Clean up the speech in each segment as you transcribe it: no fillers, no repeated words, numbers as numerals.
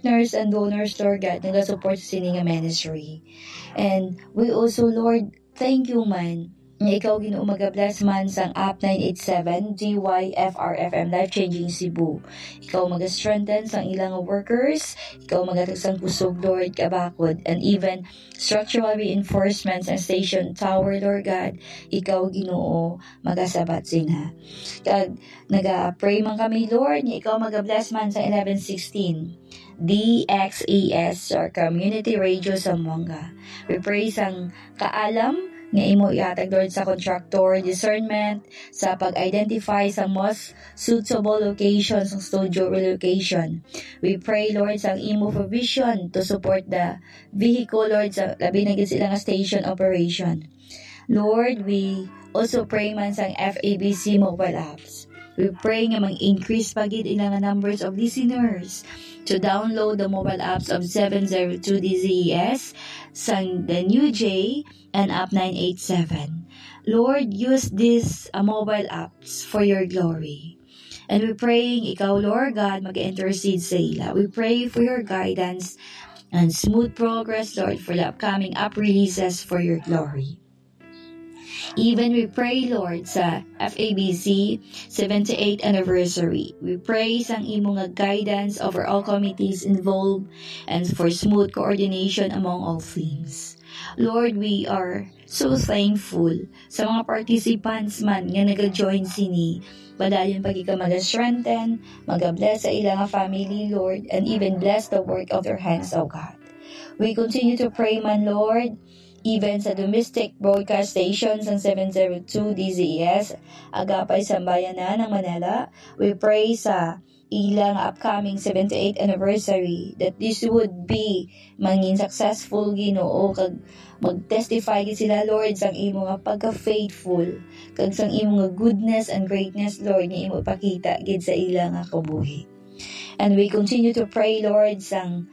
partners and donors, Lord God, nag-support sa sini nga ministry. And we also, Lord, thank you man nga ikaw Ginoo magabless man sang app 987 GYFRFM Life Changing Cebu. Ikaw mag-strengthen sang ilang workers, ikaw magatagsang kusog, Lord, kabakod, and even structural reinforcements ang station tower, Lord God, ikaw Ginoo magasabat sina. Kag naga-pray man kami, Lord, nga ikaw magabless man sa 1116 DXES or Community Radio Zamboanga. We pray sang kaalam nga imo ihatag, Lord, sa contractor, discernment, sa pag-identify sa most suitable location sa studio relocation. We pray, Lord, sa imo provision to support the vehicle, Lord, sa labi na gid sila nga station operation. Lord, we also pray man sa FABC mobile apps. We pray nga mag-increase pagid ilang numbers of listeners to download the mobile apps of 702 DZES, sang the New J, and app 987. Lord, use these mobile apps for your glory. And we praying, ikaw, Lord God, mag-intercede sa ila. We pray for your guidance and smooth progress, Lord, for the upcoming app releases for your glory. Even we pray, Lord, sa FABC 78th anniversary. We pray sang imo nga guidance over all committees involved and for smooth coordination among all teams. Lord, we are so thankful sa mga participants man nga nag-join sini. Padayon pag ika mag-strengthen, mag-bless sa ilang family, Lord, and even bless the work of their hands, O God. We continue to pray man, Lord, even sa domestic broadcast stations ng 702 DZES, Agapay Sambayanan ng Manila. We pray sa ilang upcoming 78th anniversary that this would be mangin successful, Ginoo, kag mag-testify gid sila, Lord, sang imo nga pagka-faithful, kag sang imo nga goodness and greatness, Lord, nga imo ipakita gid sa ilang nga kabuhi. And we continue to pray, Lord, sang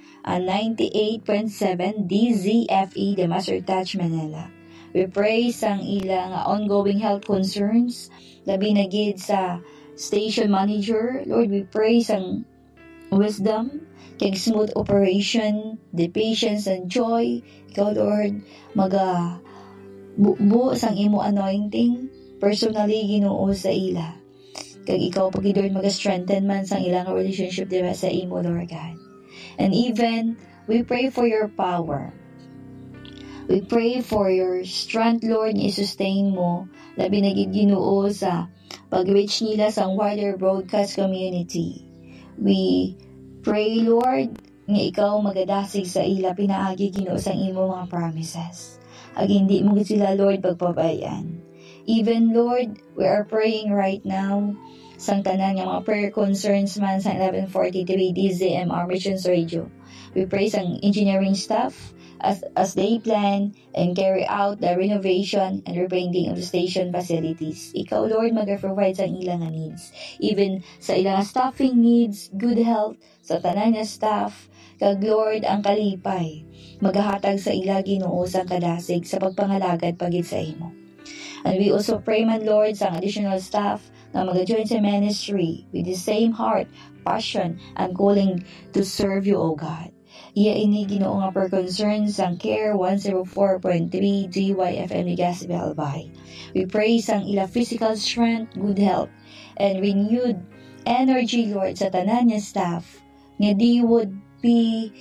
98.7 DZFE, the Master Touch Manila. We pray sang ilang ongoing health concerns, labi na gid sa station manager. Lord, we pray sang wisdom, kag smooth operation, the patience and joy. Ikaw, Lord, buo sang imo anointing, personally, Ginoo, sa ila. Kag ikaw, pag Lord, mag-strengthen man sang ilang relationship, diba, sa imo, Lord God. And even, we pray for your power. We pray for your strength, Lord, nga i-sustain mo, labi na gid, Ginoo, sa pag-reach nila sa wider broadcast community. We pray, Lord, nga ikaw magadasig sa ila, pinaagi, Ginoo, sang imo mga promises. Ag hindi mo gid sila, Lord, pagpabayan. Even, Lord, we are praying right now sang tanan nga mga prayer concerns man sa 1143 DZMR Missions Radio. We pray sang engineering staff as they plan and carry out the renovation and repainting of the station facilities. Ikaw, Lord, mag-provide sa ilang needs. Even sa ilang staffing needs, good health sa tanan nga staff, kag Lord, ang kalipay, maghahatag sa ila, Ginoo, sang kadasig sa pagpangalagad pagid sa imo. And we also pray man, Lord, sa additional staff na mag-join sa ministry with the same heart, passion, and calling to serve you, O God. Iya ini, Ginoo, nga per concerns sang Care 104.3 DYFM Legazpi Albay. We pray sang ila physical strength, good health, and renewed energy, Lord, sa tanan nga staff, nga di would be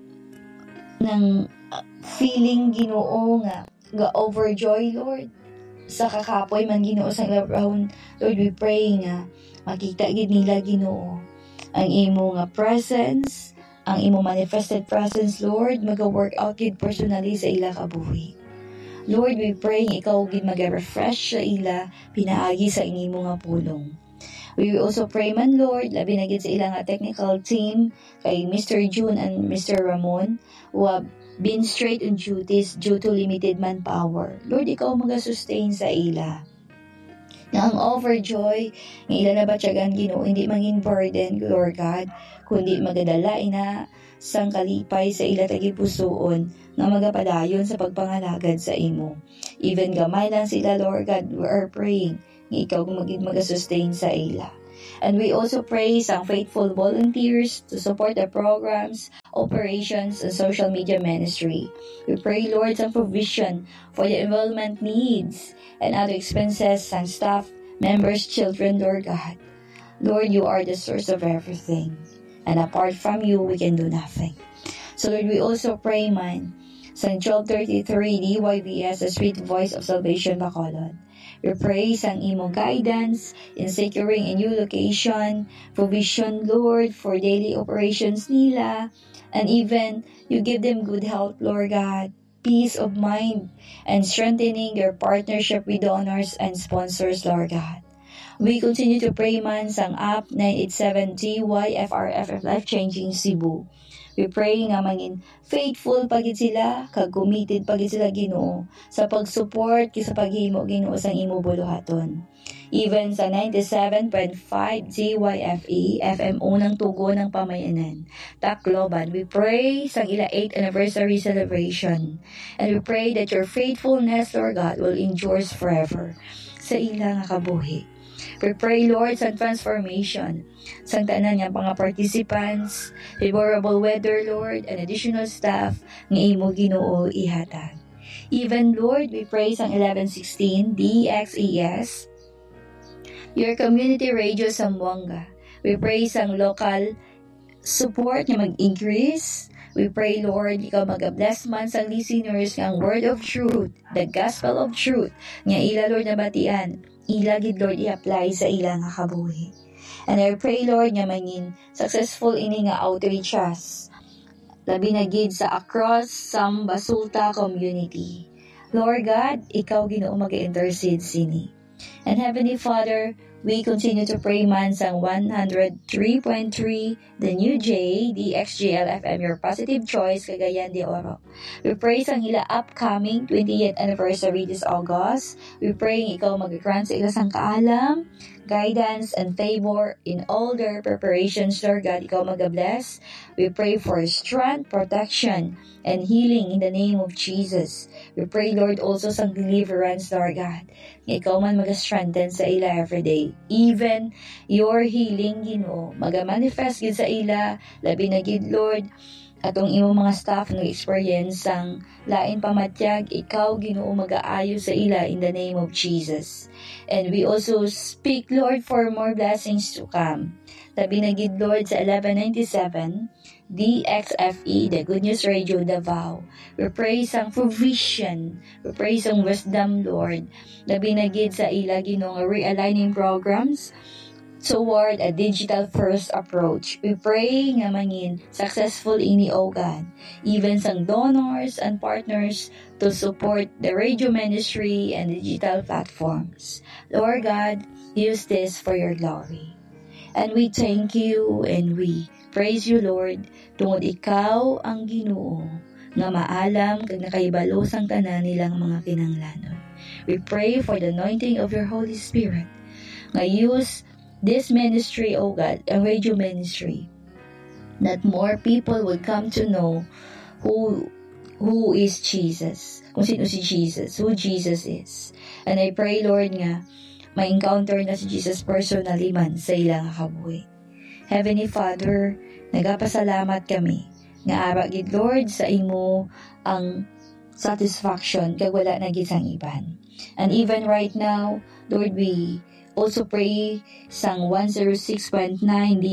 ng feeling, Ginoo, nga overjoy, Lord, sa kakapoy man, Ginoo, sa ilang Lord, we pray nga makita gid nila, Ginoo, ang imo nga presence, ang imo manifested presence, Lord, maga-work out gid personally sa ila kabuhi. Lord, we pray nga ikaw gid maga-refresh sa ila, pinaagi sa imo nga pulong. We also pray man, Lord, labi na gid sa ila nga technical team, kay Mr. June and Mr. Ramon, who have been straight on duties due to limited manpower. Lord, ikaw maga-sustain sa ila. Na ang overjoy, nga ila na batyagan, Ginoo, hindi mangin burden, Lord God, kundi magadala ina sang kalipay sa ila tagipusoon nga magapadayon sa pagpangalagad sa imo. Even gamay lang sila, Lord God, we are praying nga ikaw maga-sustain sa ila. And we also pray sa faithful volunteers to support the programs, operations, and social media ministry. We pray, Lord, sa provision for the enrollment needs and other expenses ng staff, members, children, Lord God. Lord, you are the source of everything. And apart from you, we can do nothing. So Lord, we also pray, man, sa Job 33, DYBS, the Sweet Voice of Salvation, Bacolod. We pray sa imo guidance in securing a new location, provision, Lord, for daily operations nila, and even you give them good health, Lord God, peace of mind, and strengthening their partnership with donors and sponsors, Lord God. We continue to pray man sang app 987 DYFRFF Life Changing Cebu. We pray nga mangin faithful pagid sila, kag committed pagid sila Ginoo sa pag-support sa paghimo Ginoo sang imo buluhaton. Even sa 97.5 GYFE FM unang tugo ng pamayanan, Tacloban, we pray sang ila 8th anniversary celebration. And we pray that your faithfulness, Lord God, will endure forever sa ila nga kabuhi. We pray, Lord, sa transformation sa tanan nga mga participants, favorable weather, Lord, and additional staff nga imo Ginoo ihatag. Even, Lord, we pray sa 1116 DXES, your community radio sa Zamboanga. We pray sa local support nga mag-increase. We pray, Lord, ikaw mag-bless man sa listeners ng word of truth, the gospel of truth, nga ila, Lord, na batian. Ilagid, Lord, i-apply sa ilang nga kabuhi. And I pray, Lord, nga mangin successful ini nga outreaches. Labi na gid sa across some Basulta community. Lord God, ikaw Ginoo mag-intercede sini. And Heavenly Father, we continue to pray man sang 103.3 The New J, DXGL FM, your positive choice, Cagayan de Oro. We pray sang ila upcoming 20th anniversary this August. We pray ikaw mag-grant sa ila sang kaalam, guidance, and favor in all their preparations, Lord God, ikaw mag-bless. We pray for strength, protection, and healing in the name of Jesus. We pray, Lord, also sa deliverance, Lord God. Ikaw man mag-strengthen sa ila everyday. Even your healing, Ginoo, mag-manifest gid sa ila, labi na gid, Lord, atong imo mga staff nga experience sang lain pamatyag, ikaw Ginoo mag-aayo sa ila in the name of Jesus. And we also speak, Lord, for more blessings to come. Labi na gid, Lord, sa 1197 DXFE, the Good News Radio Davao. We pray sang provision. We pray sang wisdom, Lord. Labi na gid sa ila Ginoo nga realigning programs toward a digital-first approach. We pray nga mangin successful ini, O God, even sang donors and partners to support the radio ministry and digital platforms. Lord God, use this for your glory. And we thank you and we praise you, Lord, tungod ikaw ang Ginoo nga maalam kag nakahibalo sang tanan nilang mga kinahanglanon. We pray for the anointing of your Holy Spirit nga use this ministry, O God, a radio ministry, that more people would come to know who is Jesus, kung sino si Jesus, who Jesus is. And I pray, Lord, nga ma-encounter na si Jesus personally man sa ilang kabuhi. Heavenly Father, nagapasalamat kami nga ara gid, Lord, sa imo ang satisfaction kag wala na gid sang iban. And even right now, Lord, we also pray sang 106.9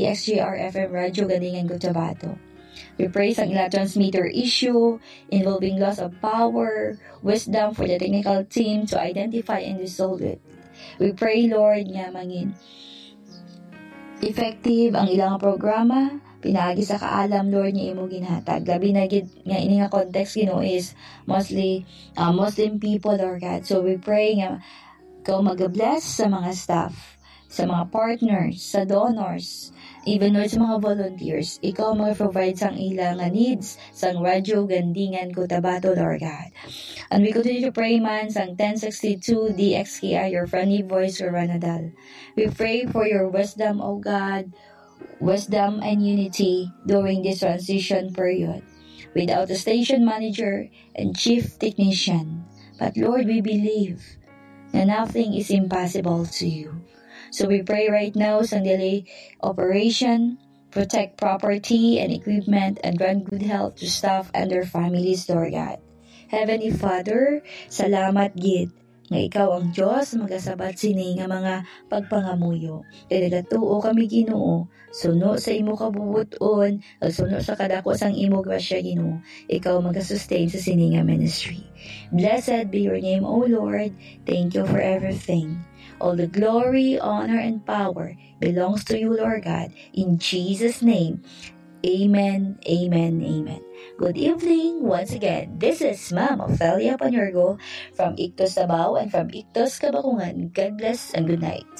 DXGR FM Radio Galingan Cotabato. We pray sang ila transmitter issue involving loss of power, wisdom for the technical team to identify and resolve it. We pray, Lord, nga mangin effective ang ilang programa, pinagi sa kaalam, Lord, nga imo ginhatag. Labi na gid nga ini nga context Ginoo is mostly Muslim people, Lord God. So we pray nga ikaw mag-bless sa mga staff, sa mga partners, sa donors, even Lord, sa mga volunteers. Ikaw mag-provide sang ilang needs sang radyo Gandingan Cotabato, Lord God. And we continue to pray man sang 1062 DXKI, your friendly voice, Coronadal. We pray for your wisdom, O God, wisdom and unity during this transition period. Without a station manager and chief technician. But Lord, we believe na nothing is impossible to you. So we pray right now sa delay operation, protect property and equipment, and grant good health to staff and their families, Lord God. Heavenly Father, salamat gid nga ikaw ang Diyos magasabat sini nga mga pagpangamuyo. Kaya nagatuo kami Ginoo, suno sa imo kabubuton, suno sa kadako sang imo grasya Ginoo, ikaw magasustain sa sini nga ministry. Blessed be your name, O Lord. Thank you for everything. All the glory, honor, and power belongs to you, Lord God. In Jesus' name, amen, amen, amen. Good evening once again. This is Ma'am Ophelia Panyorgo from Ictos Davao and from Ictos Kabakungan. God bless and good night.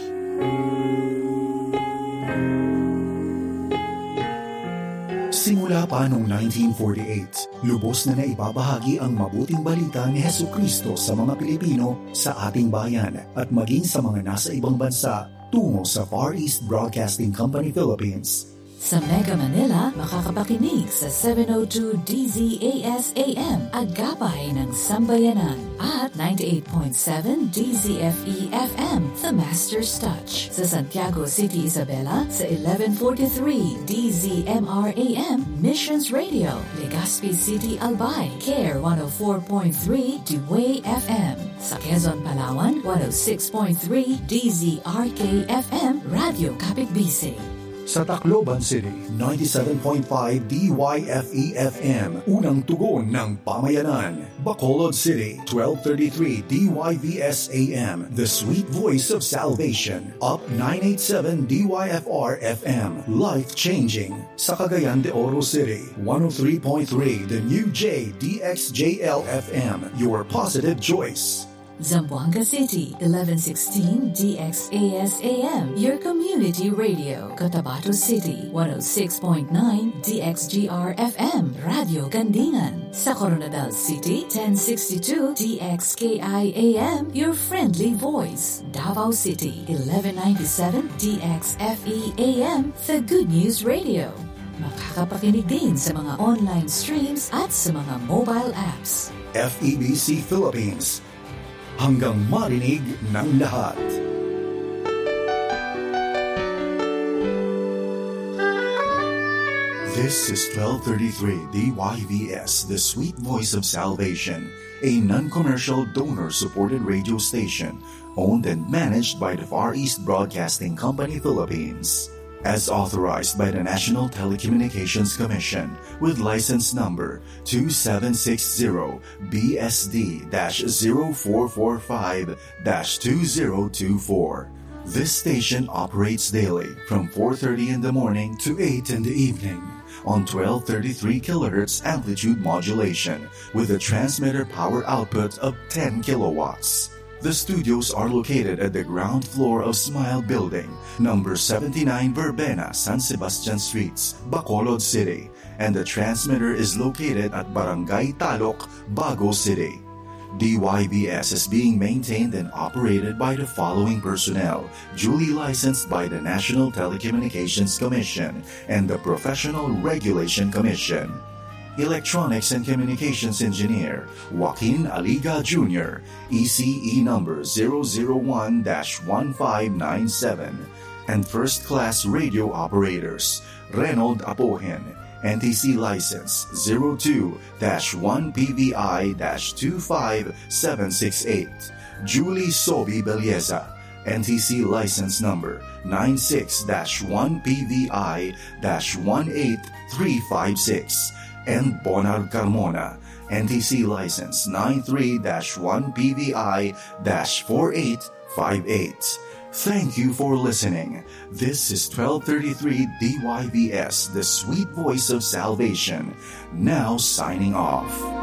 Simula pa noong 1948, lubos na naibabahagi ang mabuting balita ni Hesukristo sa mga Pilipino sa ating bayan at maging sa mga nasa ibang bansa tungo sa Far East Broadcasting Company Philippines. Sa Mega Manila, makakapakinig sa 702 DZAS-AM, Agapay ng Sambayanan, at 98.7 DZFE-FM, The Master's Touch. Sa Santiago City, Isabela, sa 1143 DZMR-AM, Missions Radio, Legazpi City, Albay, CARE 104.3 Dewey FM. Sa Quezon, Palawan, 106.3 DZRK-FM, Radio Kapitbisig. Sa Tacloban City, 97.5 DYFE-FM, unang tugon ng pamayanan. Bacolod City, 1233 DYVS-AM, the sweet voice of salvation. Up 987 DYFR-FM, life-changing. Sa Cagayan de Oro City, 103.3 the new J DXJL-FM, your positive choice. Zamboanga City, 1116 DXAS-AM, your community radio. Cotabato City, 106.9 DXGR-FM, Radio Gandingan. Sa Coronadal City, 1062 DXKI-AM, your friendly voice. Davao City, 1197 DXFE-AM, the Good News Radio. Makakapakinig din sa mga online streams at sa mga mobile apps. FEBC Philippines, hanggang marinig ng lahat. This is 1233 DYVS, the sweet voice of salvation, a non-commercial donor-supported radio station owned and managed by the Far East Broadcasting Company Philippines. As authorized by the National Telecommunications Commission with license number 2760-BSD-0445-2024. This station operates daily from 4:30 in the morning to 8 in the evening on 1233 kHz amplitude modulation with a transmitter power output of 10 kilowatts. The studios are located at the ground floor of Smile Building, number 79 Verbena, San Sebastian Streets, Bacolod City, and the transmitter is located at Barangay Talok, Bago City. DYBS is being maintained and operated by the following personnel, duly licensed by the National Telecommunications Commission and the Professional Regulation Commission. Electronics and Communications Engineer, Joaquin Aliga Jr., ECE number 001-1597, and First Class Radio Operators, Reynold Apohen, NTC License 02-1PVI-25768, Julie Sobi Belleza, NTC License Number 96-1PVI-18356, and Bonar Carmona, NTC License 93-1PVI-4858. Thank you for listening. This is 1233 DYVS, the sweet voice of salvation. Now signing off.